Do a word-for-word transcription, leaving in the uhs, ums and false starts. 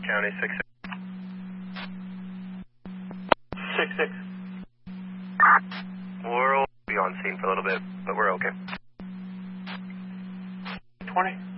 County, six six. six six. We'll be on scene for a little bit, but we're okay. twenty.